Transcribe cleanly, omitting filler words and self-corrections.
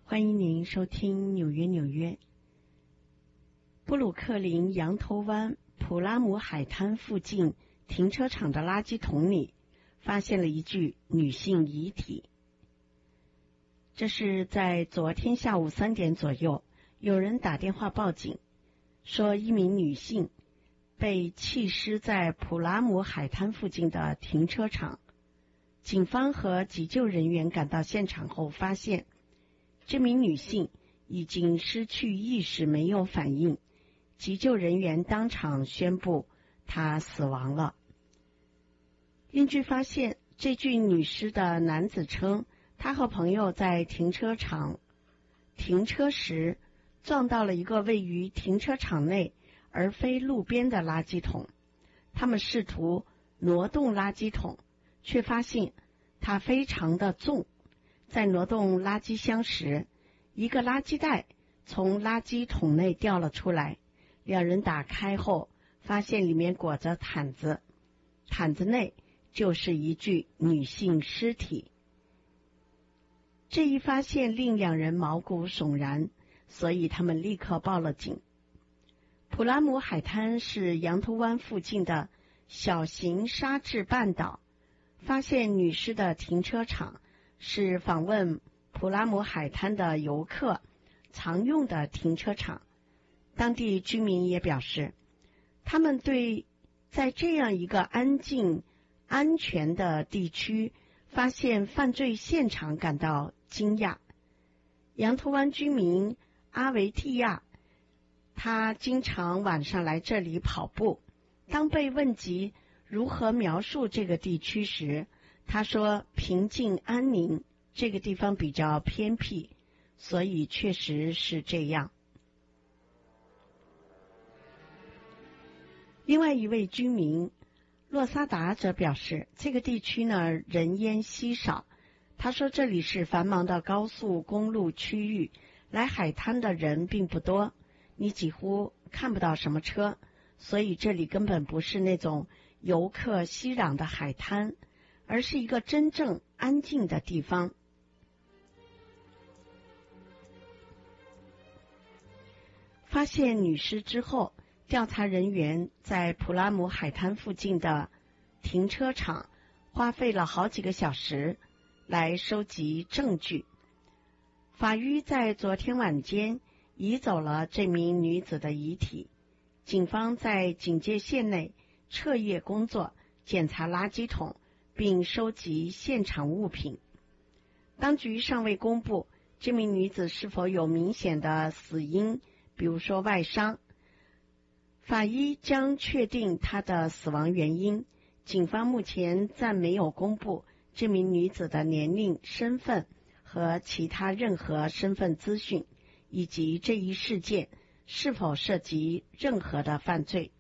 欢迎您收听纽约。布鲁克林羊头湾普拉姆海滩附近停车场的垃圾桶里发现了一具女性遗体。这是在昨天下午3点左右，有人打电话报警，说一名女性被弃尸在普拉姆海滩附近的停车场。警方和急救人员赶到现场后发现，这名女性已经失去意识，没有反应。急救人员当场宣布她死亡了。邻居发现这具女尸的男子称，他和朋友在停车场停车时撞到了一个位于停车场内而非路边的垃圾桶。他们试图挪动垃圾桶，却发现它非常的重。在挪动垃圾箱时，一个垃圾袋从垃圾桶内掉了出来。两人打开后，发现里面裹着毯子，毯子内就是一具女性尸体。这一发现令两人毛骨悚然，所以他们立刻报了警。普拉姆海滩是羊头湾附近的小型沙质半岛，发现女尸的停车场是访问普拉姆海滩的游客常用的停车场。当地居民也表示，他们对在这样一个安静安全的地区发现犯罪现场感到惊讶。羊头湾居民阿维蒂亚，他经常晚上来这里跑步。当被问及如何描述这个地区时，他说平静安宁，这个地方比较偏僻，所以确实是这样。另外一位居民洛萨达则表示，这个地区呢人烟稀少。他说这里是繁忙的高速公路区域，来海滩的人并不多，你几乎看不到什么车，所以这里根本不是那种游客熙攘的海滩，而是一个真正安静的地方。发现女尸之后，调查人员在普拉姆海滩附近的停车场花费了好几个小时来收集证据。法医在昨天晚间移走了这名女子的遗体。警方在警戒线内彻夜工作，检查垃圾桶并收集现场物品。当局尚未公布这名女子是否有明显的死因，比如说外伤。法医将确定她的死亡原因。警方目前暂没有公布这名女子的年龄、身份和其他任何身份资讯，以及这一事件是否涉及任何的犯罪。